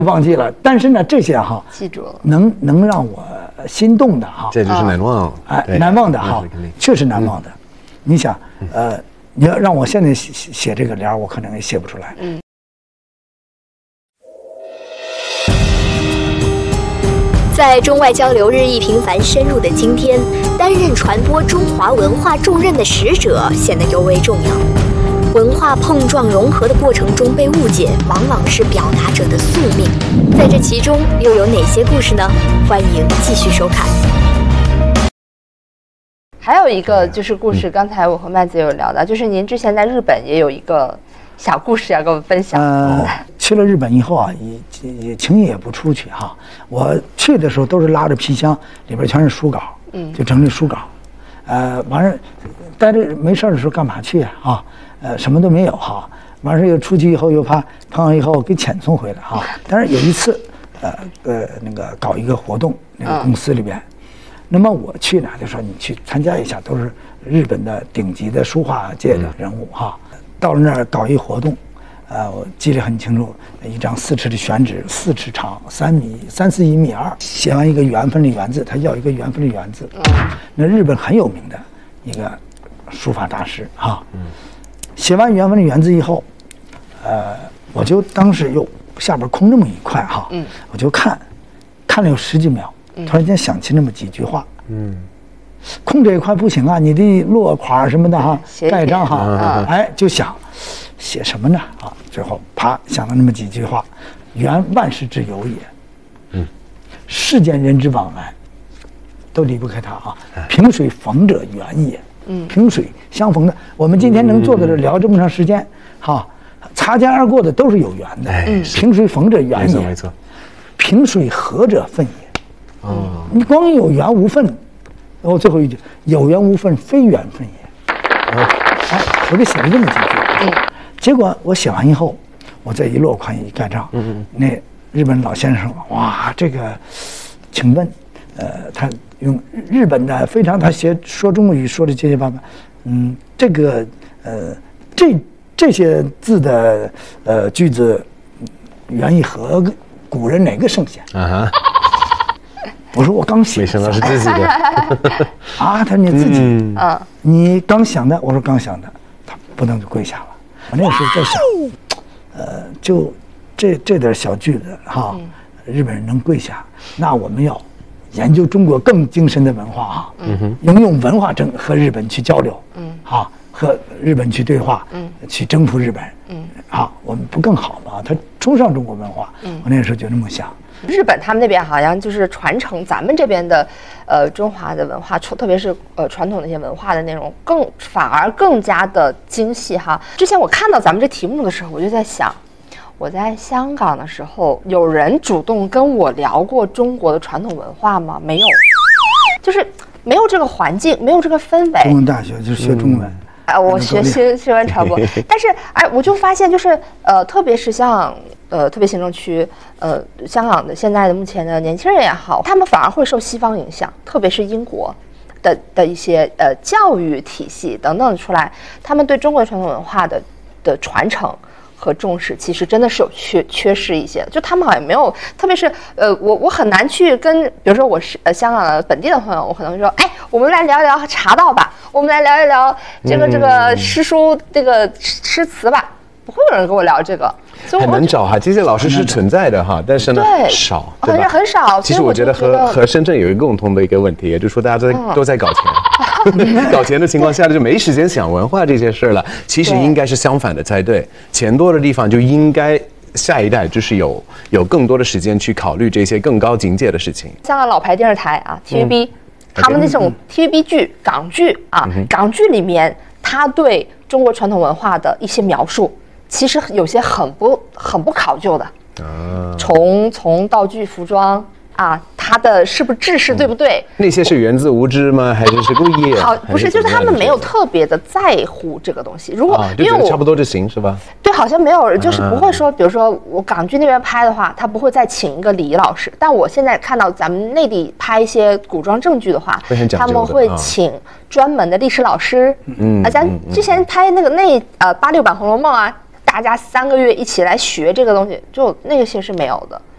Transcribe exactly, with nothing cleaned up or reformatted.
忘记了。但是呢，这些哈， 记住了， 能能让我心动的哈， 这就是难忘， 哎，难忘的哈，确实难忘的。你想，呃，你要让我现在写写这个联儿，我可能也写不出来。嗯。 在中外交流日益频繁深入的今天，担任传播中华文化重任的使者显得尤为重要。文化碰撞融合的过程中被误解，往往是表达者的宿命。在这其中又有哪些故事呢？欢迎继续收看。 还有一个就是故事，刚才我和麦子有聊到，就是您之前在日本也有一个小故事要跟我们分享。 呃，去了日本以后啊，也也轻易也不出去哈。我去的时候都是拉着皮箱，里边全是书稿，嗯，就整理书稿。呃，完事待着没事的时候干嘛去啊？啊，呃，什么都没有哈。完事又出去以后又怕碰上以后给遣送回来哈。但是有一次，呃呃，那个搞一个活动，那个公司里边。嗯，那么我去呢，就说你去参加一下，都是日本的顶级的书画界的人物哈。到了那儿搞一活动，呃，我记得很清楚，一张四尺的宣纸，四尺长，三米三四一米二，写完一个缘分的缘字，他要一个缘分的缘字。那日本很有名的一个书法大师哈。写完缘分的缘字以后，呃，我就当时又下边空那么一块哈，我就看，看了有十几秒。突然间想起那么几句话，嗯，空这一块不行啊，你得落款什么的哈，盖章哈，嗯、哎，就想写什么呢啊？最后啪想了那么几句话：缘万事之由也，嗯，世间人之往来，都离不开它啊。萍水逢者缘也，嗯，萍水相逢的，我们今天能坐在这聊这么长时间，哈，擦肩而过的都是有缘的，嗯，萍水逢者缘也，没错，萍水合者分也。哦，你光有缘无分，然后最后一句有缘无分，非缘分也。哎，我就写了这么几句。嗯，结果我写完以后，我再一落款一盖章，嗯嗯，那日本老先生说：“哇，这个，请问，呃，他用日本的非常，他写说中国语说的结结巴巴，嗯，这个呃，这这些字的呃句子，源于和古人哪个圣贤？”啊哈。我说我刚写， 没想到是自己的啊！他说你自己，嗯，你刚想的。我说刚想的，他不能就跪下了。我那个时候在想，呃，就这这点小句子哈，日本人能跪下，那我们要研究中国更精深的文化哈，嗯哼，应用文化征和日本去交流，嗯，好，和日本去对话，嗯，去征服日本，嗯，好，我们不更好吗？他崇尚中国文化，嗯，我那个时候就那么想。 日本他们那边好像就是传承咱们这边的，呃，中华的文化，特别是呃传统的一些文化的内容，更反而更加的精细哈。之前我看到咱们这题目的时候，我就在想，我在香港的时候，有人主动跟我聊过中国的传统文化吗？没有，就是没有这个环境，没有这个氛围。 中文大学就学中文。嗯啊，我学学学完传播，但是哎，我就发现就是呃，特别是像呃，特别行政区呃，香港的现在的目前的年轻人也好，他们反而会受西方影响，特别是英国的的一些呃教育体系等等出来，他们对中国传统文化的的传承和重视，其实真的是有缺缺失一些，就他们好像没有，特别是呃，我我很难去跟，比如说我是呃香港的本地的朋友，我可能会说，哎，我们来聊一聊茶道吧，我们来聊一聊这个这个诗书这个诗词吧，不会有人跟我聊这个， 所以很难找哈，这些老师是存在的哈，但是呢少，对吧？ 很少。 其实我觉得和和深圳有一个共同的一个问题，也就是说大家都在都在搞钱。搞钱的情况下就没时间想文化这些事了，其实应该是相反的才对。钱多的地方就应该下一代就是有有更多的时间去考虑这些更高境界的事情。 香港老牌电视台啊 ，T V B，、嗯、他们那种 T V B 剧、港剧啊，嗯、港剧里面他对中国传统文化的一些描述，其实有些很不很不考究的。啊，从从道具、服装。啊，他的是不是制式对不对？ 那些是源自无知吗？还是是故意？ 好，不是，就是他们没有特别的在乎这个东西。如果、啊、 因为我差不多就行是吧？ 对，好像没有，就是不会说，比如说我港剧那边拍的话，他不会再请一个礼仪老师。但我现在看到咱们内地拍一些古装正剧的话，他们会请专门的历史老师。嗯，啊，咱之前拍那个那呃八六版《红楼梦》啊，大家三个月一起来学这个东西，就那个些是没有的。